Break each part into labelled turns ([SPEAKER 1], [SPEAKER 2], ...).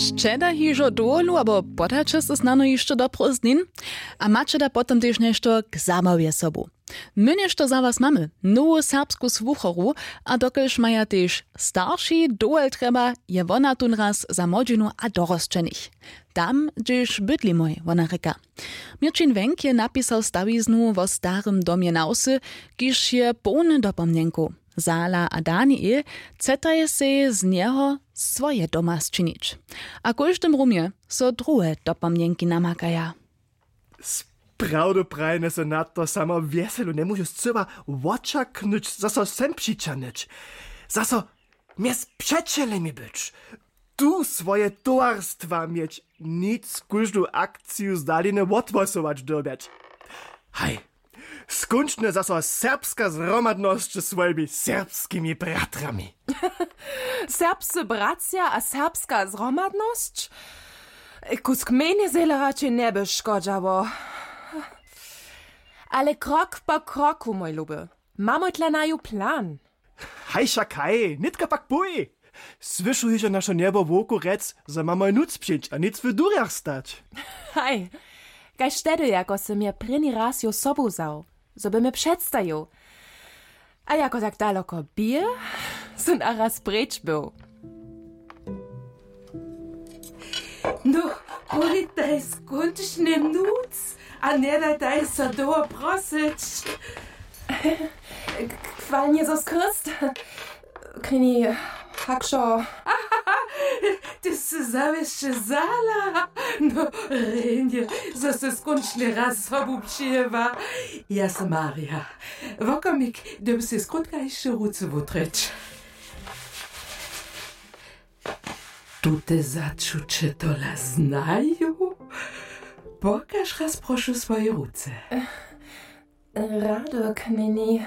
[SPEAKER 1] Szczeda hižo dolu, abo potače se znano jeszcze do prózdnin, a macie da potom też nešto k zabawie sobu. My nešto za was mamy, nową serbsku słuchoru, a dokelž maja też starsi doel treba, je wona tun raz za młodzinu a dorosčenych. Tam, gdzieś bydli moj, wona reka. Mirčin Wenk je napisał stawiznu wo starym domie nausy, kiż je pełny dopomnienku. Zala a Daniel cetaje se z niego swoje doma zczynić. A każdym rumie so druhe dopomnienki namakaja.
[SPEAKER 2] Prawdu prajne se na to samo weselu nie musisz cyba oczaknąć, zaso sem přičanić. Zaso mies przecielemi być. Tu swoje towarstwa mieć, nic każdą akcję z daline odwosować dobiać. Hej, skończne zaso serbska zromadność z swoimi serbskimi bratrami.
[SPEAKER 3] Serbscy bracia a serbska zromadność? Kusk mnie zele raczej nie by szkodzało. Ale krok po kroku, mój luby. Mamy dla naju plan.
[SPEAKER 2] Hej, szakaj, nitka pak buj. Słyszu że nasze niebo woku rec, że mamy nuc przyjść, a nic w durach stać.
[SPEAKER 3] Hej, kaj wtedy, jako se mnie pryni raz jo sobu zał, żeby mnie przedstawił. A jako tak daleko bier, sind a raz precz był.
[SPEAKER 4] No, boli daj skończny nuc, a nie daj so doło prosić.
[SPEAKER 3] Chwalnie zos Christ. Krini, hakszo.
[SPEAKER 4] Ty se zawieszcie zala. No, renie, zo se skończny raz sobu przyjewa. Ja sam Maria. Wokomik, gdyby se skrótka jeszcze ruce wutreć. Tu te zaczucie tola znają? Pokaż raz proszę swoje ruce.
[SPEAKER 3] Rado, Knini.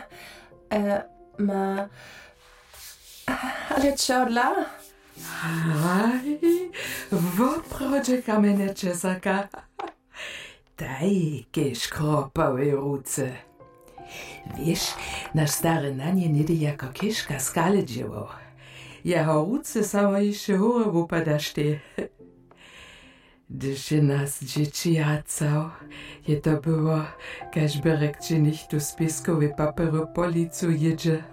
[SPEAKER 3] Ale čo dla?
[SPEAKER 4] Aj, woprodzie kamene czesaka. Daj, kieś kropawe ruce. Wiesz, nasz stary nanie niedy jako kieszka skale dzieło. Jeho ruce samo jeszcze hore upadašte. Gdyż je nas dzieci jacał, je to było, kaž berek czy nicht tu spiskowy papier policu jedzie.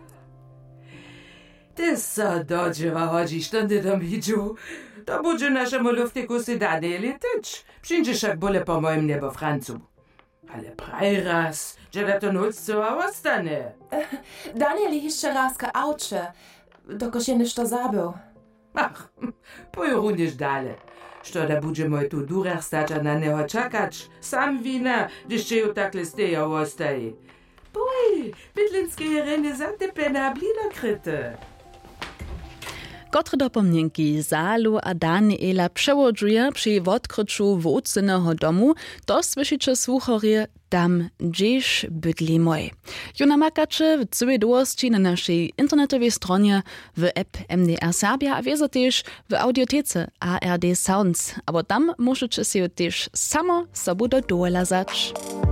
[SPEAKER 4] Ty so do dziewa chodzisz, to nie dom widziu. To będzie naszemu luftiku si Danieli tyć. Przyjdziesz jak bole po moim niebo Francu. Ale praj raz, że da to noc co ostane.
[SPEAKER 3] Daniel jeszcze raz ka aucze, dokoż je nešto zabył.
[SPEAKER 4] Ach, pojruniš dalej. Što da bude moj tu durach stać, a na neho čakać? Sam wina, gdyż cię ju takle steja ostaje. Boj, bydlinskie jerenie zatepene a blidokryte.
[SPEAKER 1] Kotre dopomnienki Zalu a Daniela przewodzuje przy odkryciu wódzynego domu, to słyszycie słuchorie tam gdzieś bydli moj. Jo namakacie w całej długości na naszej internetowej stronie, w app MDR Serbia, a wiedzą też w audiotece ARD Sounds. Aber tam możecie się też samo sobą do dołu lazać.